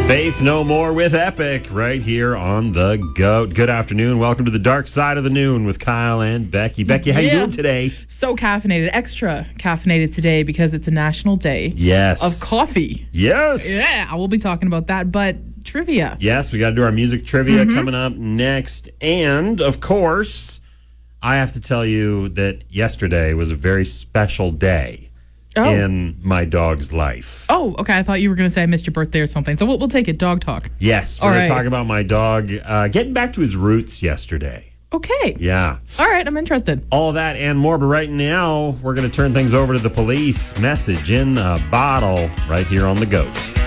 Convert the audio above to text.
Faith No More with Epic right here on The GOAT. Good afternoon. Welcome to the dark side of the noon with Kyle and Becky. Becky, how you doing today? So caffeinated, extra caffeinated today because it's a national day of coffee. Yes. Yeah, we'll be talking about that, but trivia. Yes, we got to do our music trivia coming up next. And, of course, I have to tell you that yesterday was a very special day in my dog's life. Oh, okay. I thought you were going to say I missed your birthday or something. So we'll take it. Dog talk. Yes, we're going to talk about my dog getting back to his roots yesterday. Okay. Yeah. All right, I'm interested. All that and more, but right now, we're going to turn things over to the police. Message in a bottle right here on The GOAT.